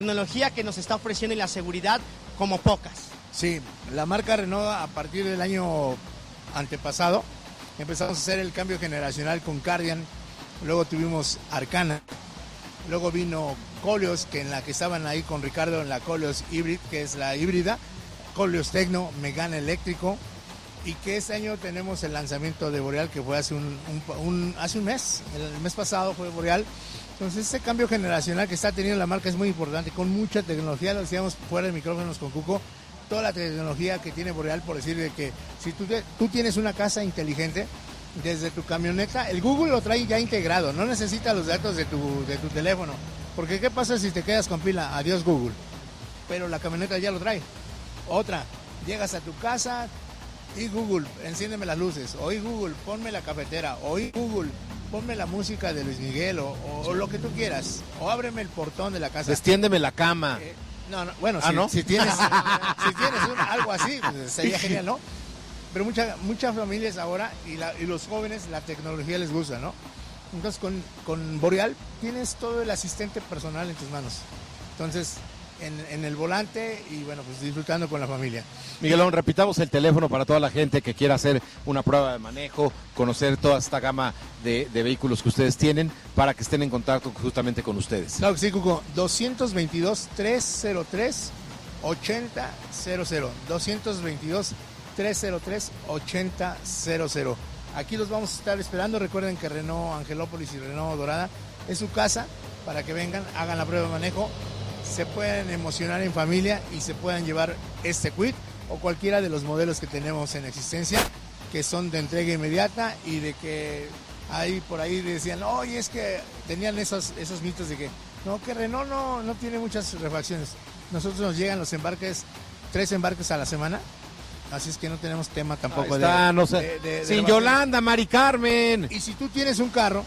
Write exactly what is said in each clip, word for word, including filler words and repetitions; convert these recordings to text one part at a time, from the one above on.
tecnología que nos está ofreciendo y la seguridad como pocas. Sí, la marca Renault a partir del año antepasado empezamos a hacer el cambio generacional con Cardian, luego tuvimos Arcana, luego vino Koleos, que en la que estaban ahí con Ricardo en la Koleos Hybrid, que es la híbrida, Koleos Tecno, Megane eléctrico, y que este año tenemos el lanzamiento de Boreal, que fue hace un, un, un, hace un mes, el mes pasado fue Boreal. Entonces este cambio generacional que está teniendo la marca es muy importante, con mucha tecnología, lo decíamos fuera de micrófonos con Cuco, toda la tecnología que tiene Boreal, por decir de que si tú, te, tú tienes una casa inteligente, desde tu camioneta, el Google lo trae ya integrado, no necesita los datos de tu, de tu teléfono, porque ¿qué pasa si te quedas con pila? Adiós Google, pero la camioneta ya lo trae. Otra, llegas a tu casa y Google, enciéndeme las luces, oí Google, ponme la cafetera, oí Google, ponme la música de Luis Miguel o, o, o lo que tú quieras, o ábreme el portón de la casa. Extiéndeme la cama. Eh, no, no, bueno, ¿Ah, si, no? si tienes, si tienes un, algo así, pues sería genial, ¿no? Pero mucha, muchas familias ahora y, la, y los jóvenes, la tecnología les gusta, ¿no? Entonces con, con Boreal tienes todo el asistente personal en tus manos. Entonces, en, en el volante y bueno, pues disfrutando con la familia. Miguelón, repitamos el teléfono para toda la gente que quiera hacer una prueba de manejo, conocer toda esta gama de, de vehículos que ustedes tienen, para que estén en contacto justamente con ustedes. Claro que sí, Cuco. dos dos dos, tres cero tres, ocho cero cero cero. dos dos dos, tres cero tres, ocho cero cero. Aquí los vamos a estar esperando. Recuerden que Renault Angelópolis y Renault Dorada es su casa para que vengan, hagan la prueba de manejo, se puedan emocionar en familia y se puedan llevar este Kwid o cualquiera de los modelos que tenemos en existencia, que son de entrega inmediata y de que ahí por ahí decían, oye, es que tenían esos, esos mitos de que no, que Renault no, no tiene muchas refacciones. Nosotros nos llegan los embarques, tres embarques a la semana. Así es que no tenemos tema tampoco está, de, no sé. de, de, de Sin de Yolanda, Mari Carmen. Y si tú tienes un carro,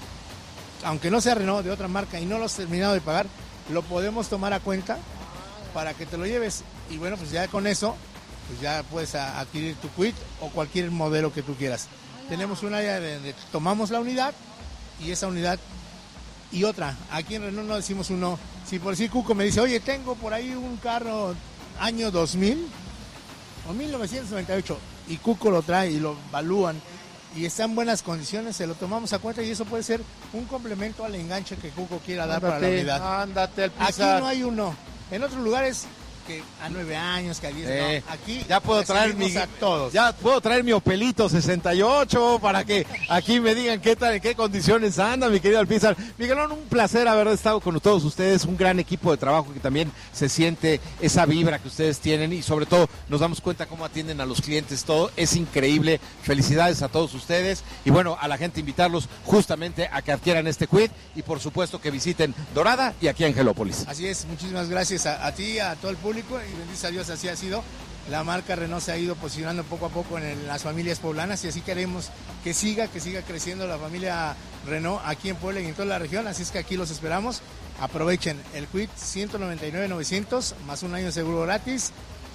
aunque no sea Renault, de otra marca y no lo has terminado de pagar, lo podemos tomar a cuenta para que te lo lleves. Y bueno, pues ya con eso, pues ya puedes a, adquirir tu Kwid o cualquier modelo que tú quieras. Tenemos un área donde tomamos la unidad y esa unidad y otra. Aquí en Renault no decimos uno. Si por decir Cuco me dice, oye, tengo por ahí un carro año dos mil o mil novecientos noventa y ocho y Cuco lo trae y lo evalúan y está en buenas condiciones, se lo tomamos a cuenta y eso puede ser un complemento al enganche que Cuco quiera dar Ándate, para la unidad. Ándate al Aquí pisar. no hay uno. En otros lugares que a nueve años, que a diez, Eh, no. Aquí ya puedo traer mi a todos. ya puedo traer mi Opelito sesenta y ocho para que aquí me digan qué tal, en qué condiciones anda, mi querido Alpizar. Miguelón, un placer haber estado con todos ustedes, un gran equipo de trabajo que también se siente esa vibra que ustedes tienen y sobre todo nos damos cuenta cómo atienden a los clientes, todo es increíble. Felicidades a todos ustedes y bueno, a la gente invitarlos justamente a que adquieran este Kwid y por supuesto que visiten Dorada y aquí Angelópolis. Así es, muchísimas gracias a, a ti, a todo el público y bendice a Dios, así ha sido. La marca Renault se ha ido posicionando poco a poco en, el, en las familias poblanas y así queremos que siga, que siga creciendo la familia Renault aquí en Puebla y en toda la región, así es que aquí los esperamos. Aprovechen el Kwid ciento noventa y nueve mil novecientos más un año de seguro gratis,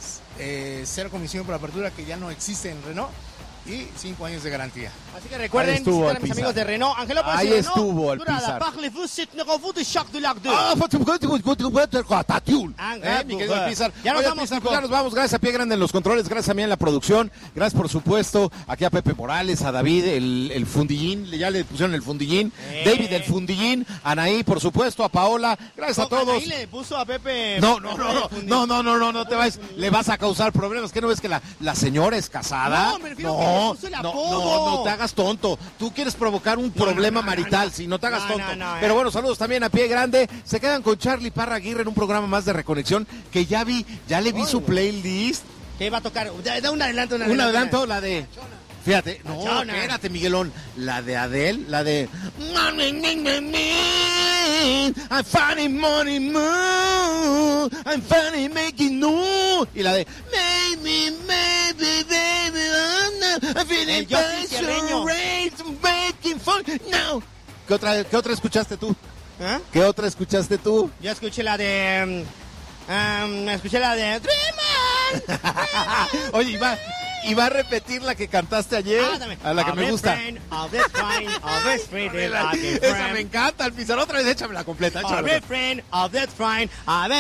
eh, cero comisión por apertura que ya no existe en Renault y cinco años de garantía. Así que recuerden estuvo, visitar a mis Alpizar. amigos de Renault Angelópolis Ahí y Renault estuvo, Dorada. Alpizar. Parlez-vous, c'est numéro de Jacques Delac deux. Ah, Eh, mi querido Alpizar. Ya nos Oye, vamos, Alpizar, Cuco. ya nos vamos. Gracias a Pie Grande en los controles, gracias a mí en la producción, gracias por supuesto aquí a Pepe Morales, a David, el, el fundillín, ya le pusieron el fundillín, Eh. David el fundillín, Anaí, por supuesto, a Paola, gracias a todos. Ahí le puso a Pepe. No, no, no, no, no, no, no, no, no te vayas, le vas a causar problemas. ¿Qué no ves que la, la señora es casada? No, me refiero que no, le puso el no, apodo. no, no te hagas tonto. Tú quieres provocar un problema no, no, marital, no. si no te hagas No, tonto. no, no, Pero eh. bueno, saludos también a Pie Grande. Se quedan con Charlie Parra Aguirre en un programa más de Reconexión que ya vi, ya le vi su playlist. ¿Qué iba a tocar? Da, da un adelanto, un Un adelanto. adelanto, la de... Fíjate, no, Chona. espérate, Miguelón. La de Adele, la de... I'm funny money moon, I'm funny making new. Y la de... Maybe, maybe, baby, I'm feeling El Justin Cierreño. making fun now. ¿Qué otra, ¿Qué otra escuchaste tú? ¿Eh? ¿Qué otra escuchaste tú? Yo escuché la de... Um, um, escuché la de... Dreamer. Oye, Iván, y va a repetir la que cantaste ayer, Ah, dame. a la que A me best gusta. friend, a best friend, a best friend, a best Esa friend. me encanta, el Pizarro, otra vez échame la completa, A échamela. best friend, a best friend, a best